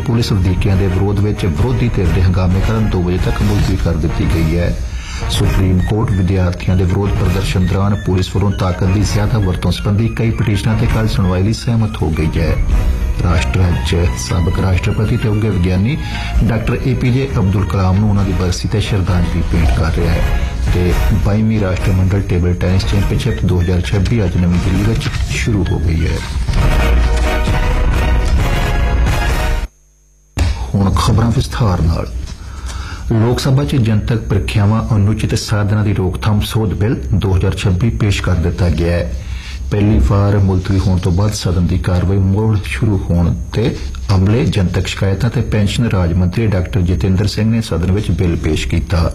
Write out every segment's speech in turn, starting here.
Police ਵਧੀਕੀਆਂ ਦੇ ਵਿਰੋਧ ਵਿੱਚ ਵਿਰੋਧੀ ਧਿਰ ਦੇ ਹੰਗਾਮੇ ਕਾਰਨ 2 ਵਜੇ ਤੱਕ ਮੁਲਤਵੀ ਕਰ ਦਿੱਤੀ ਗਈ ਹੈ। ਸੁਪਰੀਮ ਕੋਰਟ ਵਿਦਿਆਰਥੀਆਂ ਦੇ ਵਿਰੋਧ ਪ੍ਰਦਰਸ਼ਨ ਦੌਰਾਨ ਪੁਲਿਸ ਵੱਲੋਂ ਤਾਕਤ ਦੀ ਜ਼ਿਆਦਾ ਵਰਤੋਂ ਸੰਬੰਧੀ ਕਈ ਪਟੀਸ਼ਨਾਂ ਤੇ ਕੱਲ੍ਹ ਸੁਣਵਾਈ ਲਈ ਸਹਿਮਤ ਹੋ ਗਈ ਹੈ। ਰਾਸ਼ਟਰ ਅੱਜ ਸਾਬਕ ਰਾਸ਼ਟਰਪਤੀ ਤੇ ਉੱਘੇ ਵਿਗਿਆਨੀ ਡਾਕਟਰ APJ ਅਬਦੁਲ ਕਲਾਮ ਨੂੰ ਉਹਨਾਂ ਦੀ ਬਰਸੀ ਤੇ ਸ਼ਰਧਾਂਜਲੀ ਭੇਂਟ ਕਰ ਰਿਹਾ ਹੈ ਤੇ 22ਵੀਂ ਰਾਸ਼ਟਰਮੰਡਲ ਟੇਬਲ ਟੈਨਿਸ ਚੈਂਪੀਅਨਸ਼ਿਪ 2026 ਅੱਜ ਨਵੀਂ ਦਿੱਲੀ ਵਿੱਚ ਸ਼ੁਰੂ ਹੋ ਗਈ ਹੈ। ਹੁਣ ਖਬਰਾਂ ਵਿਸਥਾਰ ਨਾਲ। ਲੋਕ ਸਭਾ 'ਚ ਜਨਤਕ ਪ੍ਰੀਖਿਆਵਾਂ ਅਨੁਚਿਤ ਸਾਧਨਾਂ ਦੀ ਰੋਕਥਾਮ ਸੋਧ ਬਿੱਲ 2026 ਪੇਸ਼ ਕਰ ਦਿੱਤਾ ਗਿਆ ਹੈ। ਪਹਿਲੀ ਵਾਰ ਮੁਲਤਵੀ ਹੋਣ ਤੋਂ ਬਾਅਦ ਸਦਨ ਦੀ ਕਾਰਵਾਈ ਮੁੜ ਸ਼ੁਰੂ ਹੋਣ ਤੇ ਅਮਲੇ, ਜਨਤਕ ਸ਼ਿਕਾਇਤਾਂ ਤੇ ਪੈਨਸ਼ਨ ਰਾਜ ਮੰਤਰੀ ਡਾਕਟਰ ਜਤਿੰਦਰ ਸਿੰਘ ਨੇ ਸਦਨ ਵਿੱਚ ਬਿੱਲ ਪੇਸ਼ ਕੀਤਾ।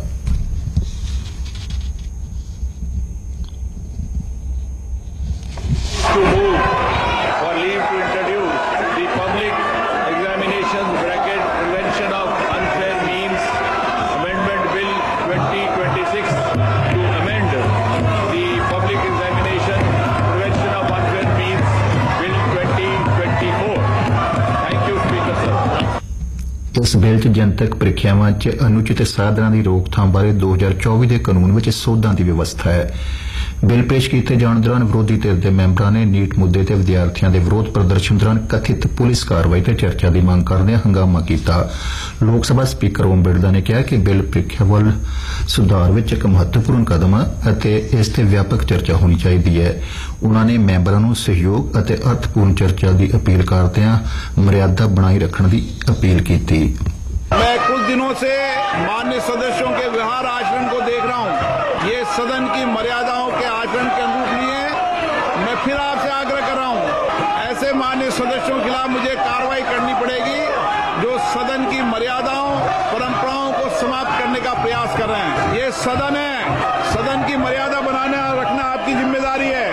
ਇਸ ਬਿੱਲ 'ਚ ਜਨਤਕ ਪ੍ਰੀਖਿਆਵਾਂ 'ਚ ਅਨੁਚਿਤ ਸਾਧਨਾਂ ਦੀ ਰੋਕਥਾਮ ਬਾਰੇ 2024 ਦੇ ਕਾਨੂੰਨ ਵਿੱਚ ਸੋਧਾਂ ਦੀ ਵਿਵਸਥਾ ਹੈ। ਬਿੱਲ ਪੇਸ਼ ਕੀਤੇ ਜਾਣ ਦੌਰਾਨ ਵਿਰੋਧੀ ਧਿਰ ਦੇ ਮੈਂਬਰਾਂ ਨੇ ਨੀਟ ਮੁੱਦੇ ਤੇ ਵਿਦਿਆਰਥੀਆਂ ਦੇ ਵਿਰੋਧ ਪ੍ਰਦਰਸ਼ਨ ਦੌਰਾਨ ਕਥਿਤ ਪੁਲਿਸ ਕਾਰਵਾਈ ਤੇ ਚਰਚਾ ਦੀ ਮੰਗ ਕਰਦਿਆਂ ਹੰਗਾਮਾ ਕੀਤਾ। ਲੋਕ ਸਭਾ ਸਪੀਕਰ ਓਮ ਬਿਰਲਾ ਨੇ ਕਿਹਾ ਕਿ ਬਿੱਲ ਪ੍ਰੀਖਿਆ ਵੱਲ ਸੁਧਾਰ ਵਿੱਚ ਇੱਕ ਮਹੱਤਵਪੂਰਨ ਕਦਮ ਹੈ ਅਤੇ ਇਸ ਤੇ ਵਿਆਪਕ ਚਰਚਾ ਹੋਣੀ ਚਾਹੀਦੀ ਹੈ। ਉਨ੍ਹਾਂ ਨੇ ਮੈਂਬਰਾਂ ਨੂੰ ਸਹਿਯੋਗ ਅਤੇ ਅਰਥਪੂਰਨ ਚਰਚਾ ਦੀ ਅਪੀਲ ਕਰਦਿਆਂ ਮਰਿਆਦਾ ਬਣਾਈ ਰੱਖਣ ਦੀ अपील की थी। मैं कुछ दिनों से माननीय सदस्यों के व्यवहार आचरण को देख रहा हूं। ये सदन की मर्यादाओं के आचरण के अनुरूप नहीं है। मैं फिर आपसे आग्रह कर रहा हूं, ऐसे माननीय सदस्यों के खिलाफ मुझे कार्रवाई करनी पड़ेगी जो सदन की मर्यादाओं, परंपराओं को समाप्त करने का प्रयास कर रहे हैं। ये सदन है, सदन की मर्यादा बनाना और रखना आपकी जिम्मेदारी है।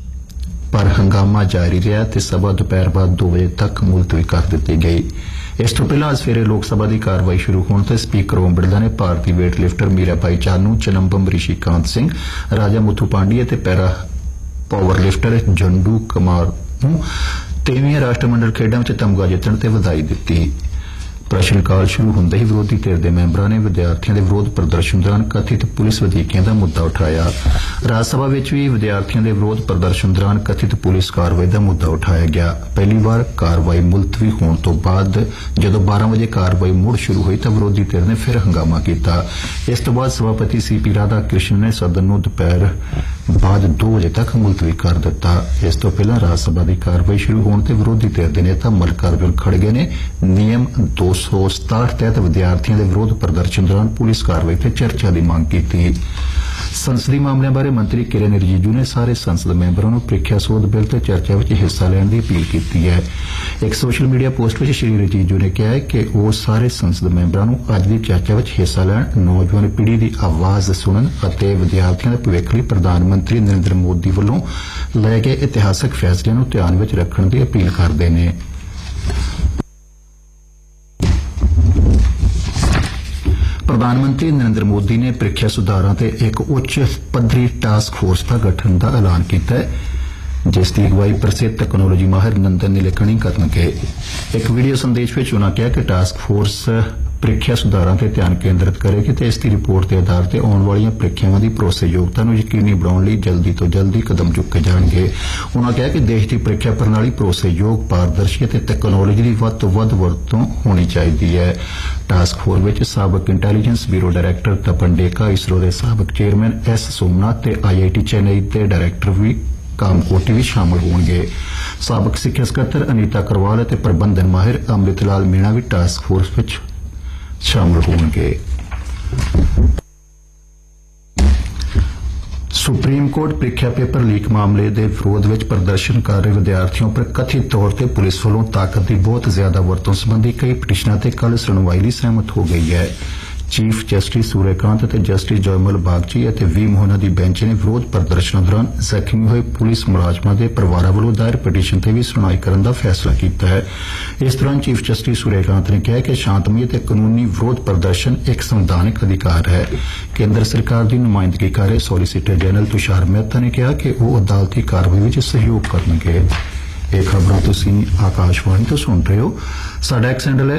पर हंगामा जारी रहा ते सभा दोपहर बाद 2 ਵਜੇ ਤੱਕ ਮੁਲਤਵੀ ਕਰ ਦਿੱਤੀ ਗਈ। ਇਸ ਤੋਂ ਪਹਿਲਾਂ ਅੱਜ ਸਵੇਰੇ ਲੋਕ ਸਭਾ ਦੀ ਕਾਰਵਾਈ ਸ਼ੁਰੂ ਹੋਣ ਤੇ ਸਪੀਕਰ ਓਮ ਬਿਰਲਾ ਨੇ ਭਾਰਤੀ ਵੇਟ ਲਿਫਟਰ ਮੀਰਾਬਾਈ ਚਾਨੂ, ਚਨੰਬਮ ਰਿਸ਼ੀਕਾਂਤ ਸਿੰਘ, ਰਾਜਾ ਮੁਥੂ ਪਾਂਡੀਆ ਤੇ ਪੈਰਾ ਪਾਵਰ ਲਿਫਟਰ ਜੰਡੂ ਕੁਮਾਰ ਨੂੰ 23ਵੀਂ ਰਾਸ਼ਟਰਮੰਡਲ ਖੇਡਾਂ ਵਿੱਚ ਤਮਗਾ ਜਿੱਤਣ ਤੇ ਵਧਾਈ ਦਿੱਤੀ। ਪ੍ਰਸ਼ਨ ਕਾਲ ਸ਼ੁਰੂ ਹੁੰਦੇ ਹੀ ਵਿਰੋਧੀ ਧਿਰ ਦੇ ਮੈਂਬਰਾਂ ਨੇ ਵਿਦਿਆਰਥੀਆਂ ਦੇ ਵਿਰੋਧ ਪ੍ਰਦਰਸ਼ਨ ਦੌਰਾਨ ਕਥਿਤ ਪੁਲਿਸ ਵਧੀਕੀਆਂ ਦਾ ਮੁੱਦਾ ਉਠਾਇਆ। ਰਾਜ ਸਭਾ ਵਿੱਚ ਵੀ ਵਿਦਿਆਰਥੀਆਂ ਦੇ ਵਿਰੋਧ ਪ੍ਰਦਰਸ਼ਨ ਦੌਰਾਨ ਕਥਿਤ ਪੁਲਿਸ ਕਾਰਵਾਈ ਦਾ ਮੁੱਦਾ ਉਠਾਇਆ ਗਿਆ। ਪਹਿਲੀ ਵਾਰ ਕਾਰਵਾਈ ਮੁਲਤਵੀ ਹੋਣ ਤੋਂ ਬਾਅਦ ਜਦੋਂ 12 ਵਜੇ ਕਾਰਵਾਈ ਮੁੜ ਸ਼ੁਰੂ ਹੋਈ ਤਾਂ ਵਿਰੋਧੀ ਧਿਰ ਨੇ ਫਿਰ ਹੰਗਾਮਾ ਕੀਤਾ। ਇਸ ਤੋਂ ਬਾਅਦ ਸਭਾਪਤੀ CP ਰਾਧਾ ਕ੍ਰਿਸ਼ਨ ਨੇ ਸਦਨ ਨੂੰ ਦੁਪਹਿਰ ਬਾਅਦ 2 ਵਜੇ ਤੱਕ ਮੁਲਤਵੀ ਕਰ ਦਿੱਤਾ। ਇਸ ਤੋਂ ਪਹਿਲਾਂ ਰਾਜ ਸਭਾ ਦੀ ਕਾਰਵਾਈ ਸ਼ੁਰੂ ਹੋਣ ਤੇ ਵਿਰੋਧੀ ਧਿਰ ਦੇ ਨੇਤਾ ਮੱਲਿਕਾਰਜੁਨ ਖੜਗੇ ਨੇ ਨਿਯਮ 267 ਤਹਿਤ ਵਿਦਿਆਰਥੀਆਂ ਦੇ ਵਿਰੋਧ ਪ੍ਰਦਰਸ਼ਨ ਦੌਰਾਨ ਪੁਲਿਸ ਕਾਰਵਾਈ ਤੇ ਚਰਚਾ ਦੀ ਮੰਗ ਕੀਤੀ। ਸੰਸਦੀ ਮਾਮਲਿਆਂ ਬਾਰੇ ਮੰਤਰੀ ਕਿਰਨ ਰਿਜੀਜੂ ਨੇ ਸਾਰੇ ਸੰਸਦ ਮੈਂਬਰਾਂ ਨੂੰ ਪ੍ਰੀਖਿਆ ਸੋਧ ਬਿੱਲ ਤੇ ਚਰਚਾ ਵਿੱਚ ਹਿੱਸਾ ਲੈਣ ਦੀ ਅਪੀਲ ਕੀਤੀ ਹੈ। ਇੱਕ ਸੋਸ਼ਲ ਮੀਡੀਆ ਪੋਸਟ ਵਿੱਚ ਸ਼੍ਰੀ ਰਿਜੀਜੂ ਨੇ ਕਿਹਾ ਹੈ ਕਿ ਉਹ ਸਾਰੇ ਸੰਸਦ ਮੈਂਬਰਾਂ ਨੂੰ ਅੱਜ ਦੀ ਚਰਚਾ ਵਿੱਚ ਹਿੱਸਾ ਲੈਣ, ਨੌਜਵਾਨ ਪੀੜ੍ਹੀ ਦੀ ਆਵਾਜ਼ ਸੁਣਨ ਅਤੇ ਵਿਦਿਆਰਥੀਆਂ ਦੇ ਭਵਿੱਖ ਲਈ ਪ੍ਰਧਾਨ ਮੰਤਰੀ ਨਰਿੰਦਰ ਮੋਦੀ ਵੱਲੋਂ ਲਏ ਗਏ ਇਤਿਹਾਸਕ ਫੈਸਲਿਆਂ ਨੂੰ ਧਿਆਨ ਵਿੱਚ ਰੱਖਣ ਦੀ ਅਪੀਲ ਕਰਦੇ ਨੇ। ਪ੍ਰਧਾਨ ਮੰਤਰੀ ਨਰਿੰਦਰ ਮੋਦੀ ਨੇ ਪ੍ਰੀਖਿਆ ਸੁਧਾਰਾਂ ਤੇ ਇੱਕ ਉੱਚ ਪੱਧਰੀ ਟਾਸਕ ਫੋਰਸ ਦਾ ਗਠਨ ਦਾ ਐਲਾਨ ਕੀਤਾ ਹੈ, ਜਿਸ ਦੀ ਅਗਵਾਈ ਪ੍ਰਸਿੱਧ ਤਕਨਾਲੋਜੀ ਮਾਹਿਰ ਨੰਦਨ ਨੀਲੇਕਣੀ ਕਰਨਗੇ। ਇੱਕ ਵੀਡੀਓ ਸੰਦੇਸ਼ ਵਿੱਚ ਉਨ੍ਹਾਂ ਕਿਹਾ ਕਿ ਟਾਸਕ ਫੋਰਸ ਪ੍ਰੀਖਿਆ ਸੁਧਾਰਾਂ ਤੇ ਧਿਆਨ ਕੇਂਦਰਿਤ ਕਰੇਗੀ ਤੇ ਇਸ ਦੀ ਰਿਪੋਰਟ ਦੇ ਆਧਾਰ ਤੇ ਆਉਣ ਵਾਲੀਆਂ ਪ੍ਰੀਖਿਆਵਾਂ ਦੀ ਭਰੋਸੇਯੋਗਤਾ ਨੂੰ ਯਕੀਨੀ ਬਣਾਉਣ ਲਈ ਜਲਦੀ ਤੋਂ ਜਲਦੀ ਕਦਮ ਚੁੱਕੇ ਜਾਣਗੇ। ਉਨ੍ਹਾਂ ਕਿਹਾ ਕਿ ਦੇਸ਼ ਦੀ ਪ੍ਰੀਖਿਆ ਪ੍ਰਣਾਲੀ ਭਰੋਸੇਯੋਗ, ਪਾਰਦਰਸ਼ੀ ਅਤੇ ਤਕਨਾਲੋਜੀ ਦੀ ਵੱਧ ਤੋਂ ਵੱਧ ਵਰਤੋਂ ਹੋਣੀ ਚਾਹੀਦੀ ਹੈ। ਟਾਸਕ ਫੋਰਸ ਵਿੱਚ ਸਾਬਕ intelligence bureau director Tapan ਡੇਕਾ, ISRO ਦੇ ਸਾਬਕ ਚੇਅਰਮੈਨ S ਸੋਮਨਾਥ ਤੇ IIT ਚੇਨਈ ਦੇ ਡਾਇਰੈਕਟਰ ਵੀ ਕਾਮਕੋਟੀ ਵੀ ਸ਼ਾਮਲ ਹੋਣਗੇ। ਸਾਬਕ ਸਿੱਖਿਆ ਸਕੱਤਰ ਅਨੀਤਾ ਕਰਵਾਲ ਅਤੇ ਪ੍ਰਬੰਧਨ ਮਾਹਿਰ ਅੰਮ੍ਰਿਤ ਲਾਲ ਮੀਣਾ ਵੀ ਟਾਸਕ ਫੋਰਸ ਵਿੱਚ ਸ਼ਾਮਲ ਹੋਣਗੇ। ਸੁਪਰੀਮ ਕੋਰਟ ਪ੍ਰੀਖਿਆ ਪੇਪਰ ਲੀਕ ਮਾਮਲੇ ਦੇ ਵਿਰੋਧ ਵਿੱਚ ਪ੍ਰਦਰਸ਼ਨ ਕਰ ਰਹੇ ਵਿਦਿਆਰਥੀਆਂ ਉੱਪਰ ਕਥਿਤ ਤੌਰ ਤੇ ਪੁਲਿਸ ਵੱਲੋਂ ਤਾਕਤ ਦੀ ਬਹੁਤ ਜ਼ਿਆਦਾ ਵਰਤੋਂ ਸੰਬੰਧੀ ਕਈ ਪਟੀਸ਼ਨਾਂ ਤੇ ਕੱਲ੍ਹ ਸੁਣਵਾਈ ਲਈ ਸਹਿਮਤ ਹੋ ਗਈ ਹੈ। ਚੀਫ ਜਸਟਿਸ ਸੂਰਿਆਕਾਂਤ ਅਤੇ ਜਸਟਿਸ ਜੋਇਮਲ ਬਾਗਚੀ ਅਤੇ ਵੀ ਮੋਹਨਾ ਦੀ ਬੈਂਚ ਨੇ ਵਿਰੋਧ ਪ੍ਰਦਰਸ਼ਨਾਂ ਦੌਰਾਨ ਜ਼ਖਮੀ ਹੋਏ ਪੁਲਿਸ ਮੁਲਾਜ਼ਮਾਂ ਦੇ ਪਰਿਵਾਰਾਂ ਵੱਲੋਂ ਦਾਇਰ ਪਟੀਸ਼ਨ ਤੇ ਵੀ ਸੁਣਵਾਈ ਕਰਨ ਦਾ ਫੈਸਲਾ ਕੀਤਾ ਹੈ। ਇਸ ਦੌਰਾਨ ਚੀਫ ਜਸਟਿਸ ਸੂਰਿਆਕਾਂਤ ਨੇ ਕਿਹਾ ਕਿ ਸ਼ਾਂਤਮਈ ਅਤੇ ਕਾਨੂੰਨੀ ਵਿਰੋਧ ਪ੍ਰਦਰਸ਼ਨ ਇੱਕ ਸੰਵਿਧਾਨਕ ਅਧਿਕਾਰ ਹੈ। ਕੇਂਦਰ ਸਰਕਾਰ ਦੀ ਨੁਮਾਇੰਦਗੀ ਕਰ ਰਹੇ ਸੋਲੀਸਿਟਰ ਜਨਰਲ ਤੁਸ਼ਾਰ ਮਹਿਤਾ ਨੇ ਕਿਹਾ ਕਿ ਉਹ ਅਦਾਲਤੀ ਕਾਰਵਾਈ ਵਿੱਚ ਸਹਿਯੋਗ ਕਰਨਗੇ। ਇਹ ਖਬਰਾਂ ਤੁਸੀਂ ਆਕਾਸ਼ਵਾਣੀ ਤੋਂ ਸੁਣ ਰਹੇ ਹੋ। ਸਾਡਾ ਐਕਸ ਹੈਂਡਲ ਹੈ